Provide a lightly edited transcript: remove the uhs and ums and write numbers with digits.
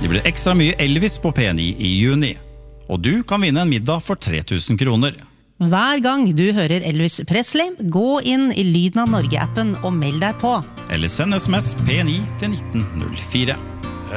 Det blir ekstra mye Elvis på P9 i juni. Og du kan vinne en middag for 3000 kroner. Hver gang du hører Elvis Presley, gå inn i Lyden av Norge-appen og meld deg på. Eller send SMS P9 til 1904.